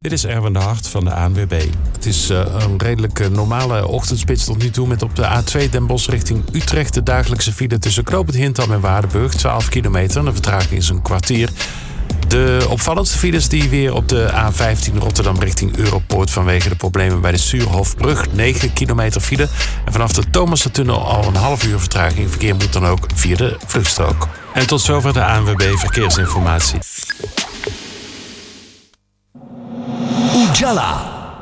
Dit is Erwin de Hart van de ANWB. Het is een redelijk normale ochtendspits tot nu toe met op de A2 Den Bosch richting Utrecht de dagelijkse file tussen Knoopend Hintham en Waardenburg, 12 kilometer. De vertraging is een kwartier. De opvallendste files die weer op de A15 Rotterdam richting Europoort vanwege de problemen bij de Suurhofbrug. 9 kilometer file. En vanaf de Thomassentunnel al een half uur vertraging. Verkeer moet dan ook via de vluchtstrook. En tot zover de ANWB Verkeersinformatie. Ujala.